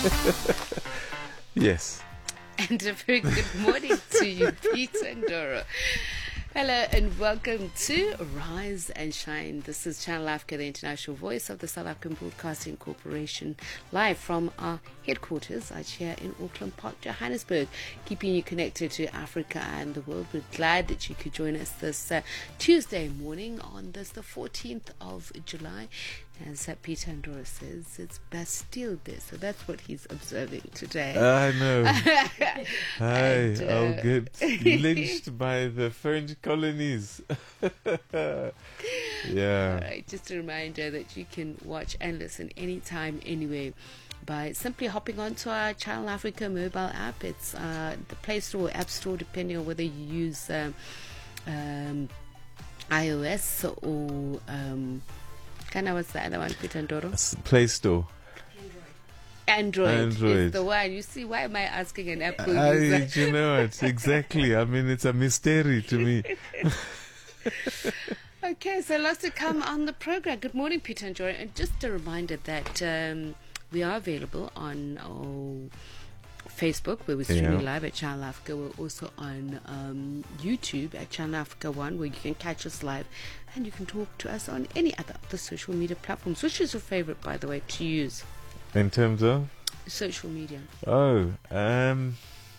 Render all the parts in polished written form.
Yes. And a very good morning to you, Peter and Dora. Hello and welcome to Rise and Shine. This is Channel Africa, the international voice of the South African Broadcasting Corporation, live from our headquarters out here in Auckland Park, Johannesburg, keeping you connected to Africa and the world. We're glad that you could join us this Tuesday morning on this, the 14th of July. As Peter and Dora says, it's Bastille Day, so that's what he's observing today. I know. Hi, I'll get lynched by the French colonies. Yeah. All right, just a reminder that you can watch and listen anytime, anywhere, by simply hopping onto our Channel Africa mobile app. It's the Play Store or App Store, depending on whether you use iOS or what's the other one, Peter and Doro? Play Store. Android is the one. You see, why am I asking an Apple user? You know it, exactly. I mean, it's a mystery to me. Okay, so lots to come on the program. Good morning, Peter and Doro. And just a reminder that we are available on Facebook, where we're streaming live at Channel Africa. We're also on YouTube at Channel Africa 1, where you can catch us live, and you can talk to us on any other of the social media platforms. Which is your favorite, by the way, to use? In terms of? Social media. Oh, I'm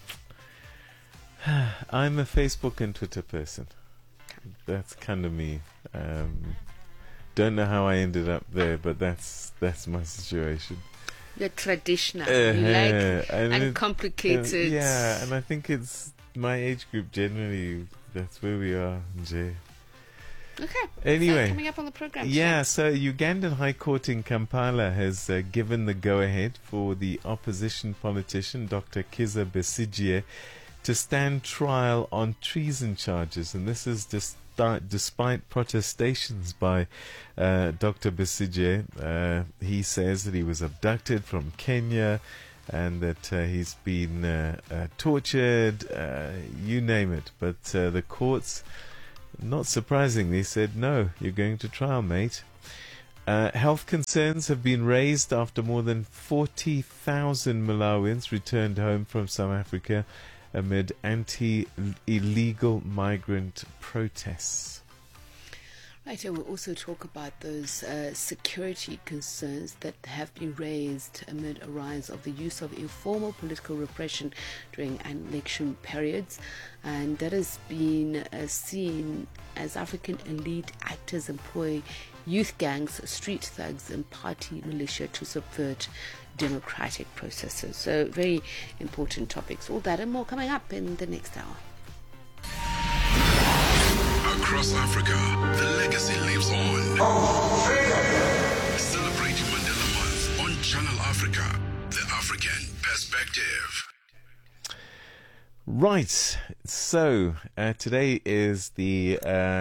a Facebook and Twitter person. That's kind of me. Don't know how I ended up there, but that's my situation. You're traditional. You like uncomplicated. And I think it's my age group generally. That's where we are, Jay. Okay. Anyway, so coming up on the program. So Ugandan High Court in Kampala has given the go-ahead for the opposition politician Dr. Kizza Besigye to stand trial on treason charges, and this is despite protestations by Dr. Besigye. He says that he was abducted from Kenya and that he's been tortured, you name it. But the courts, not surprisingly, said, no, you're going to trial, mate. Health concerns have been raised after more than 40,000 Malawians returned home from South Africa amid anti-illegal migrant protests. Right, and we'll also talk about those security concerns that have been raised amid a rise of the use of informal political repression during election periods, and that has been seen as African elite actors employ youth gangs, street thugs and party militia to subvert democratic processes. So very important topics. All that and more coming up in the next hour. Across Africa, the legacy lives on. Celebrating Mandela Month on Channel Africa, the African perspective. Right, so today is the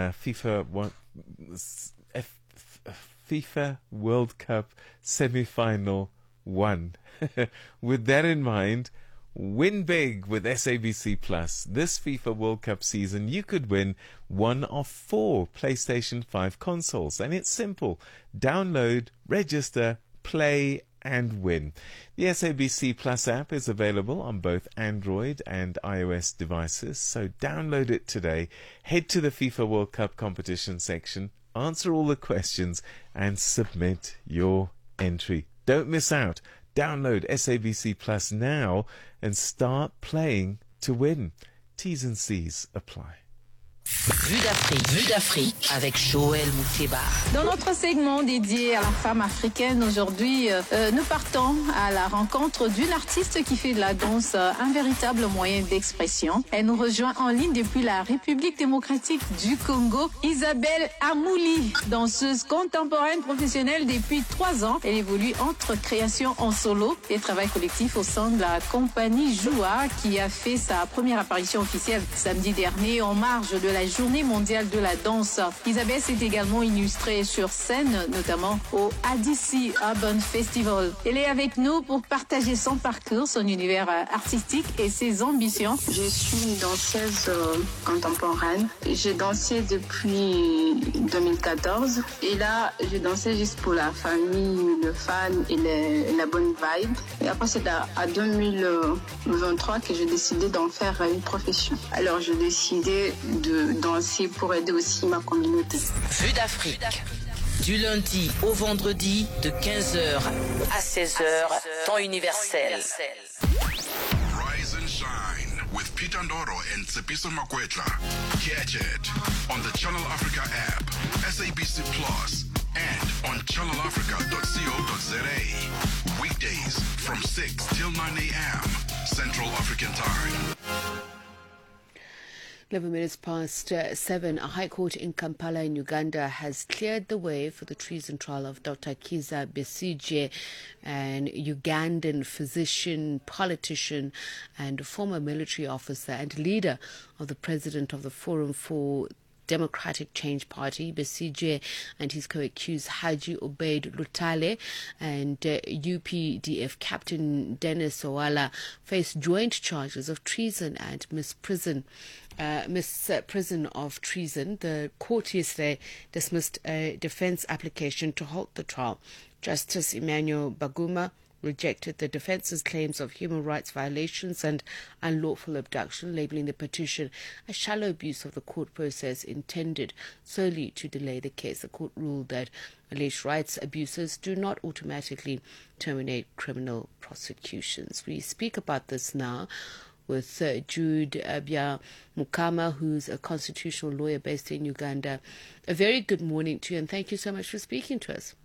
FIFA World Cup semi-final 1. With that in mind, win big with SABC Plus. This FIFA World Cup season, you could win one of 4 PlayStation 5 consoles. And it's simple. Download, register, play, and win. The SABC Plus app is available on both Android and iOS devices. So download it today. Head to the FIFA World Cup competition section, answer all the questions, and submit your entry. Don't miss out. Download SABC Plus now and start playing to win. T's and C's apply. Vue d'Afrique avec Joël Moukeba. Dans notre segment dédié à la femme africaine, aujourd'hui, nous partons à la rencontre d'une artiste qui fait de la danse un véritable moyen d'expression. Elle nous rejoint en ligne depuis la République démocratique du Congo, Isabelle Amouli, danseuse contemporaine professionnelle depuis 3 ans. Elle évolue entre création en solo et travail collectif au sein de la compagnie Joua, qui a fait sa première apparition officielle samedi dernier en marge de la Journée mondiale de la danse. Isabelle s'est également illustrée sur scène, notamment au ADC Urban Festival. Elle est avec nous pour partager son parcours, son univers artistique et ses ambitions. Je suis une danseuse contemporaine. J'ai dansé depuis 2014 et là, j'ai dansé juste pour la famille, le fan et la bonne vibe. Et après, c'est à 2023 que j'ai décidé d'en faire une profession. Alors, j'ai décidé de danser pour aider aussi ma communauté. Vue d'Afrique. Du lundi au vendredi de 15h à 16h, temps universel. Rise and shine with Peter Ndoro and Tsepiso Makwetla. Catch it on the Channel Africa app, SABC Plus, and on channelafrica.co.za. Weekdays from 6 till 9 a.m. Central African Time. 11 minutes past 7, a high court in Kampala in Uganda has cleared the way for the treason trial of Dr. Kizza Besigye, an Ugandan physician, politician and former military officer and leader of the president of the Forum for Democratic Change Party. Besigye and his co-accused Haji Obeid Lutale and UPDF Captain Dennis Owala face joint charges of treason and misprison of treason. The court yesterday dismissed a defense application to halt the trial. Justice Emmanuel Baguma rejected the defense's claims of human rights violations and unlawful abduction, labelling the petition a shallow abuse of the court process intended solely to delay the case. The court ruled that alleged rights abuses do not automatically terminate criminal prosecutions. We speak about this now with Jude Abia Mukama, who's a constitutional lawyer based in Uganda. A very good morning to you, and thank you so much for speaking to us.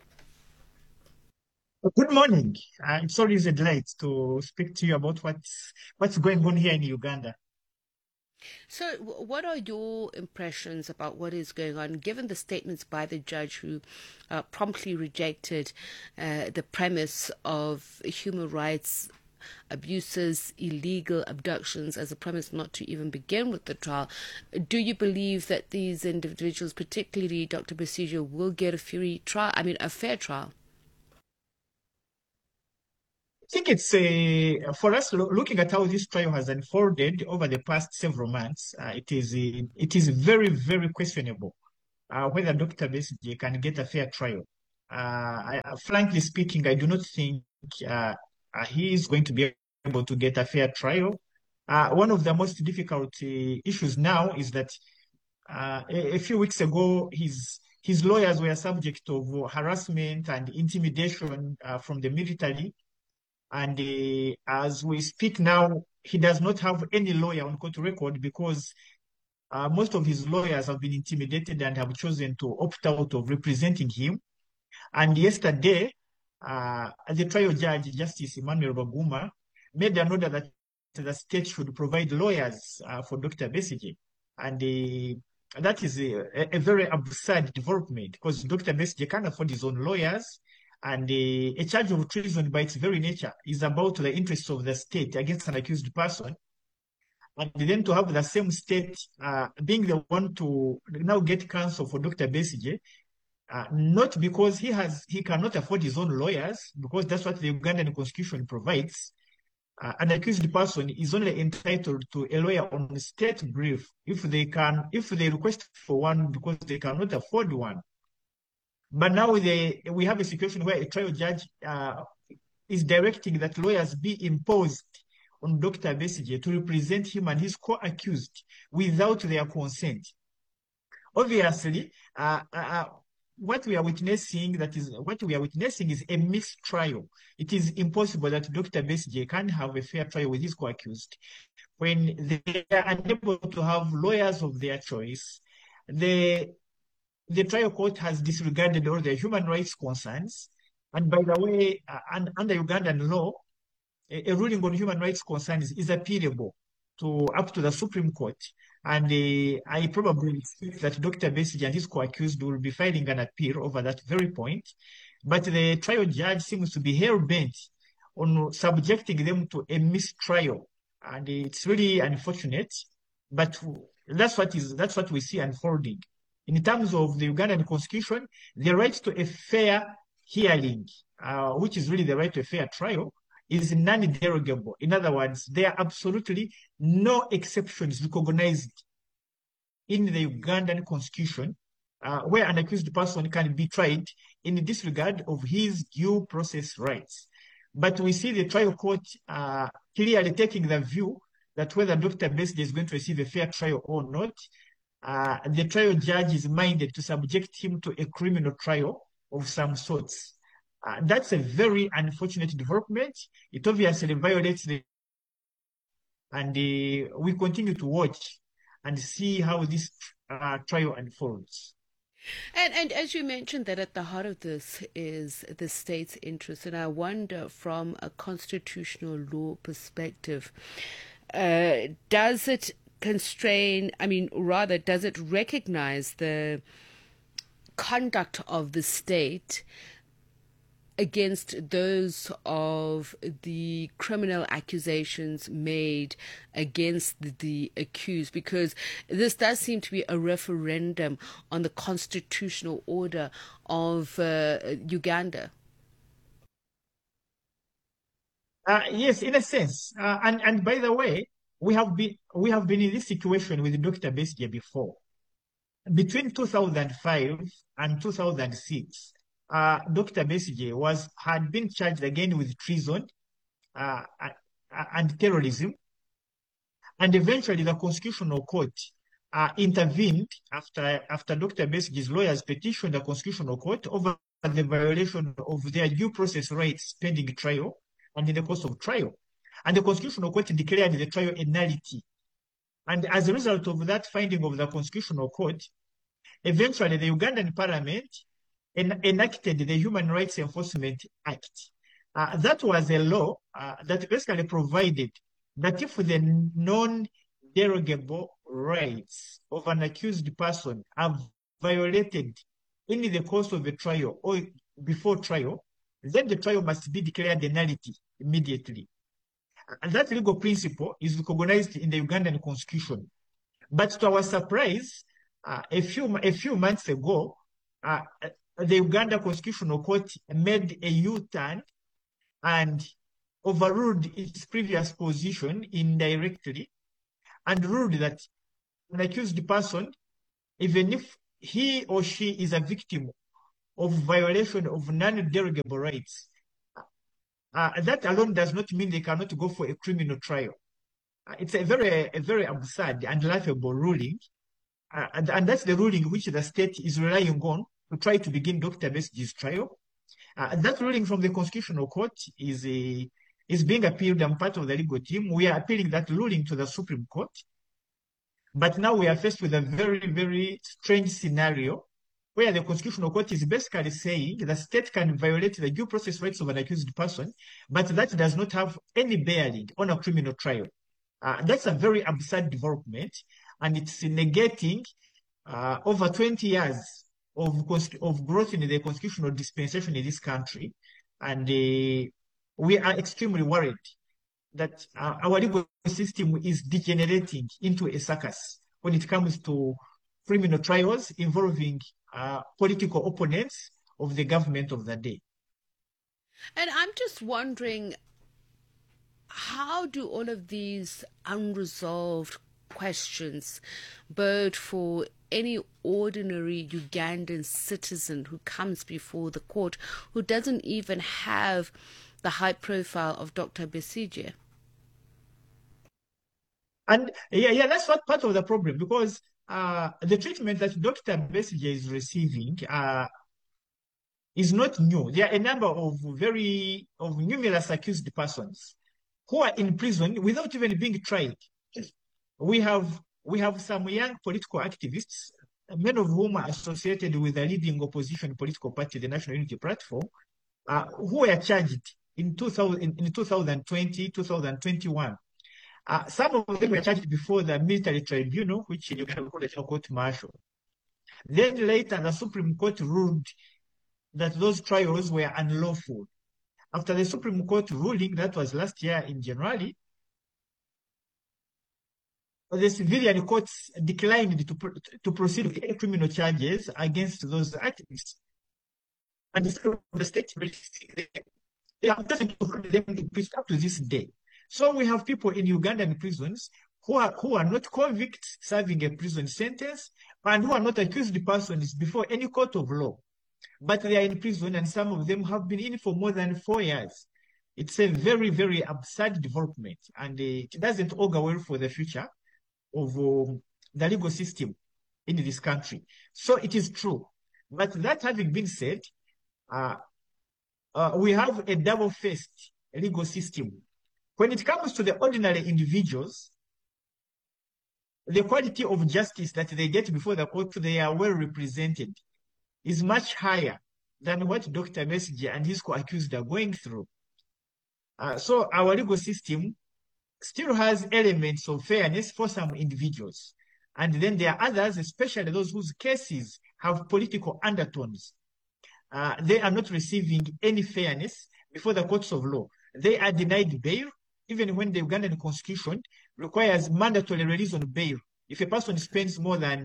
Good morning. It's always a delight to speak to you about what's going on here in Uganda. So what are your impressions about what is going on, given the statements by the judge who promptly rejected the premise of human rights abuses, illegal abductions as a premise not to even begin with the trial? Do you believe that these individuals, particularly Dr. Besigye, will get a fair trial? I think it's for us looking at how this trial has unfolded over the past several months. It is very, very questionable whether Dr. Besigye can get a fair trial. Frankly speaking, I do not think he is going to be able to get a fair trial. One of the most difficult issues now is that a few weeks ago, his lawyers were subject of harassment and intimidation from the military. And as we speak now, he does not have any lawyer on court record because most of his lawyers have been intimidated and have chosen to opt out of representing him. And yesterday, the trial judge, Justice Emmanuel Baguma, made an order that the state should provide lawyers for Dr. Besigye. And that is a very absurd development because Dr. Besigye can't afford his own lawyers. And a charge of treason by its very nature is about the interests of the state against an accused person. And then to have the same state being the one to now get counsel for Dr. Besigye, not because he cannot afford his own lawyers, because that's what the Ugandan constitution provides. An accused person is only entitled to a lawyer on state brief if they request for one because they cannot afford one. But now we have a situation where a trial judge is directing that lawyers be imposed on Dr. Besigye to represent him and his co-accused without their consent. Obviously, what we are witnessing is a mixed trial. It is impossible that Dr. Besigye can have a fair trial with his co-accused when they are unable to have lawyers of their choice. The trial court has disregarded all the human rights concerns. And by the way, under Ugandan law, a ruling on human rights concerns is appealable up to the Supreme Court. And I probably expect that Dr. Besigye and his co-accused will be filing an appeal over that very point. But the trial judge seems to be hell-bent on subjecting them to a mistrial. And it's really unfortunate. But That's what we see unfolding. In terms of the Ugandan constitution, the right to a fair hearing, which is really the right to a fair trial, is non-derogable. In other words, there are absolutely no exceptions recognized in the Ugandan constitution where an accused person can be tried in disregard of his due process rights. But we see the trial court clearly taking the view that whether Dr. Besigye is going to receive a fair trial or not, the trial judge is minded to subject him to a criminal trial of some sorts. That's a very unfortunate development. It obviously violates the... And we continue to watch and see how this trial unfolds. And as you mentioned, that at the heart of this is the state's interest. And I wonder, from a constitutional law perspective, does it constrain, does it recognize the conduct of the state against those of the criminal accusations made against the accused? Because this does seem to be a referendum on the constitutional order of Uganda. Yes, in a sense. And by the way, we have been in this situation with Dr. Besigye before. Between 2005 and 2006, Dr. Besigye had been charged again with treason and terrorism, and eventually the Constitutional Court intervened after Dr. Besigye's lawyers petitioned the Constitutional Court over the violation of their due process rights pending trial and in the course of trial. And the Constitutional Court declared the trial a nullity. And as a result of that finding of the Constitutional Court, eventually the Ugandan Parliament enacted the Human Rights Enforcement Act. That was a law that basically provided that if the non-derogable rights of an accused person are violated in the course of a trial or before trial, then the trial must be declared a nullity immediately. And that legal principle is recognized in the Ugandan constitution. But to our surprise, a few months ago, the Uganda Constitutional Court made a U-turn and overruled its previous position indirectly and ruled that an accused person, even if he or she is a victim of violation of non-derogable rights, that alone does not mean they cannot go for a criminal trial. It's a very absurd and laughable ruling, and that's the ruling which the state is relying on to try to begin Dr. Besigye's trial. That ruling from the Constitutional Court is being appealed. I'm part of the legal team. We are appealing that ruling to the Supreme Court. But now we are faced with a very, very strange scenario where the Constitutional Court is basically saying the state can violate the due process rights of an accused person, but that does not have any bearing on a criminal trial. That's a very absurd development, and it's negating over 20 years of growth in the constitutional dispensation in this country. And we are extremely worried that our legal system is degenerating into a circus when it comes to criminal trials involving political opponents of the government of the day. And I'm just wondering, how do all of these unresolved questions bode for any ordinary Ugandan citizen who comes before the court who doesn't even have the high profile of Dr. Besigye? And yeah, that's what part of the problem, because the treatment that Dr. Besigye is receiving is not new. There are a number of numerous accused persons who are in prison without even being tried. We have some young political activists, many of whom are associated with the leading opposition political party, the National Unity Platform, who were charged in 2020, 2021. Some of them were charged before the military tribunal, which you can call it a court martial. Then later, the Supreme Court ruled that those trials were unlawful. After the Supreme Court ruling, that was last year in January, the civilian courts declined to proceed with any criminal charges against those activists. And the state they have nothing to hold them in prison up to this day. So we have people in Ugandan prisons who are not convicts serving a prison sentence and who are not accused persons before any court of law. But they are in prison, and some of them have been in for more than 4 years. It's a very, very absurd development, and it doesn't augur well for the future of the legal system in this country. So it is true. But that having been said, we have a double-faced legal system. When it comes to the ordinary individuals, the quality of justice that they get before the court, they are well represented, is much higher than what Dr. Besigye and his co-accused are going through. So our legal system still has elements of fairness for some individuals. And then there are others, especially those whose cases have political undertones. They are not receiving any fairness before the courts of law. They are denied bail, even when the Ugandan constitution requires mandatory release on bail. If a person spends more than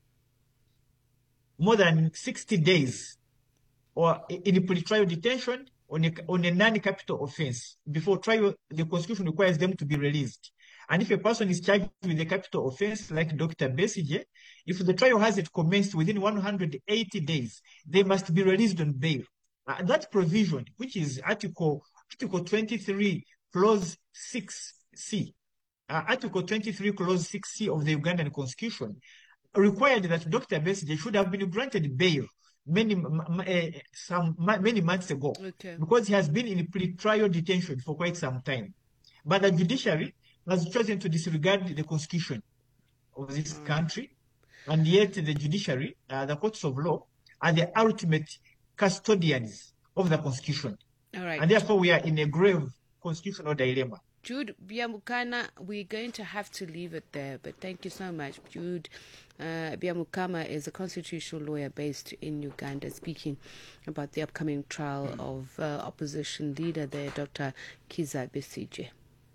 60 days or in pre-trial detention on a non-capital offense, before trial, the constitution requires them to be released. And if a person is charged with a capital offense, like Dr. Besigye, if the trial hasn't commenced within 180 days, they must be released on bail. That provision, which is Article 23, Clause 6C, Article 23, Clause 6C of the Ugandan Constitution, required that Dr. Besigye should have been granted bail many months ago, because he has been in pre-trial detention for quite some time. But the judiciary has chosen to disregard the constitution of this country, and yet the judiciary, the courts of law, are the ultimate custodians of the constitution. All right. And therefore we are in a grave constitutional dilemma. Jude Byamukama, we're going to have to leave it there, but thank you so much. Jude Byamukama is a constitutional lawyer based in Uganda, speaking about the upcoming trial of opposition leader there, Dr. Kizza Besigye.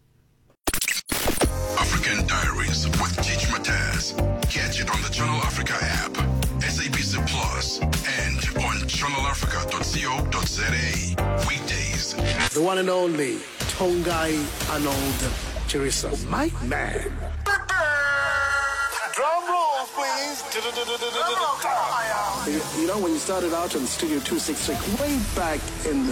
African Diaries with Teach Mataz. Catch it on the Channel Africa app, SABC Plus, and on channelafrica.co.za. Weekdays. The one and only Tongai Arnold Chirisa. My man. Drum roll, please. You know, when you started out in Studio 266, way back in the